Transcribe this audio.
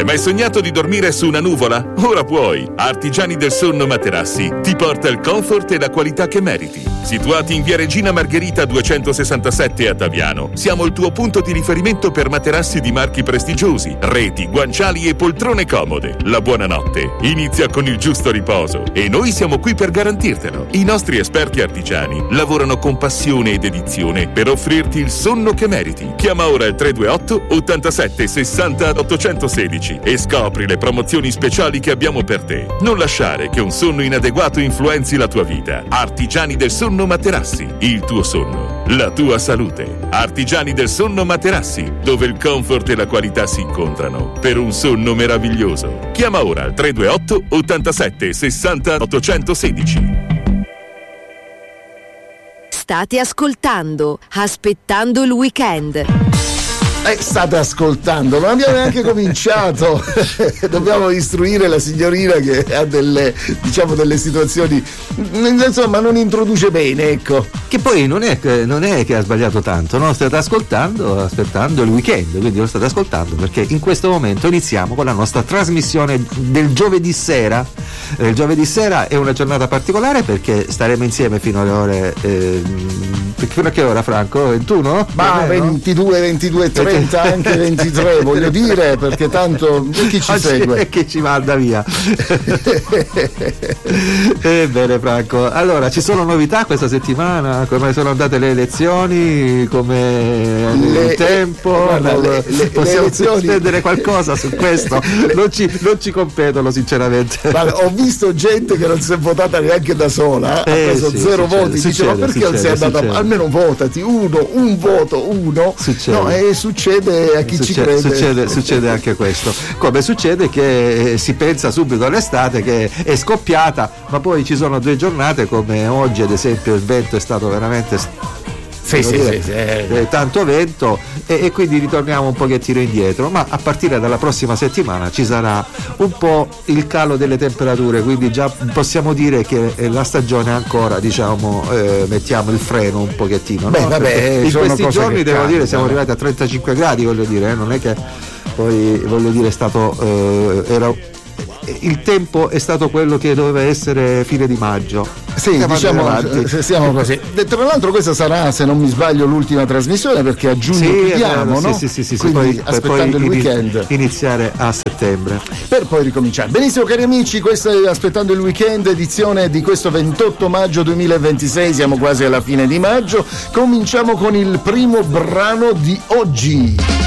mai sognato di dormire su una nuvola? Ora puoi! Artigiani del Sonno Materassi ti porta il comfort e la qualità che meriti. Situati in via Regina Margherita 267 a Taviano, siamo il tuo punto di riferimento per materassi di marchi prestigiosi, reti, guanciali e poltrone comode. La buonanotte inizia con il giusto riposo e noi siamo qui per garantirtelo. I nostri esperti artigiani lavorano con passione ed dedizione per offrirti il sonno che meriti. Chiama ora il 328 87 60 816 e scopri le promozioni speciali che abbiamo per te. Non lasciare che un sonno inadeguato influenzi la tua vita. Artigiani del Sonno Materassi, il tuo sonno, la tua salute. Artigiani del Sonno Materassi, dove il comfort e la qualità si incontrano per un sonno meraviglioso. Chiama ora al 328 87 60 816. State ascoltando Aspettando il weekend. State ascoltando, non abbiamo neanche cominciato. Dobbiamo istruire la signorina che ha delle situazioni, insomma, non introduce bene, ecco. Che poi non è che ha sbagliato tanto, no? State aspettando il weekend, quindi lo state ascoltando perché in questo momento iniziamo con la nostra trasmissione del giovedì sera. Il giovedì sera è una giornata particolare perché staremo insieme fino alle ore fino a che ora, Franco? 21? Ma 22, 22, 30, anche 23, voglio dire, perché tanto chi ci segue? E chi ci manda via. Bene, Franco, allora ci sono novità questa settimana? Come sono andate le elezioni? Come il tempo? Guarda, possiamo spendere qualcosa su questo? Non ci competono sinceramente. Guarda, ho visto gente che non si è votata neanche da sola, ha preso zero voti, diceva perché non sei andata, almeno votati un voto. Succede. No, e succede a chi ci crede. Succede anche questo, come succede che si pensa subito all'estate che è scoppiata, ma poi ci sono 2 giornate come oggi, ad esempio il vento è stato veramente tanto vento e quindi ritorniamo un pochettino indietro, ma a partire dalla prossima settimana ci sarà un po' il calo delle temperature, quindi già possiamo dire che la stagione ancora, diciamo, mettiamo il freno un pochettino, no? In questi giorni devo dire siamo arrivati a 35 gradi, voglio dire, non è che poi voglio dire è stato il tempo è stato quello che doveva essere fine di maggio. Sì, siamo così. Tra l'altro questa sarà, se non mi sbaglio, l'ultima trasmissione perché a giugno chiudiamo, no? Sì, quindi aspettando il weekend, iniziare a settembre per poi ricominciare. Benissimo, cari amici, questo è Aspettando il weekend, edizione di questo 28 maggio 2026, siamo quasi alla fine di maggio. Cominciamo con il primo brano di oggi.